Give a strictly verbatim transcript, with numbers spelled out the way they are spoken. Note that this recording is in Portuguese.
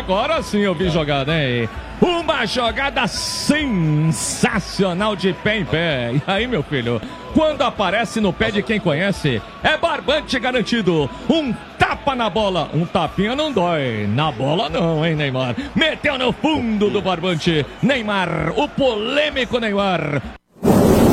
Agora sim eu vi jogada, hein? Uma jogada sensacional de pé em pé. E aí, meu filho, quando aparece no pé de quem conhece, é barbante garantido. Um tapa na bola. Um tapinha não dói. Na bola não, hein, Neymar? Meteu no fundo do barbante. Neymar, o polêmico Neymar.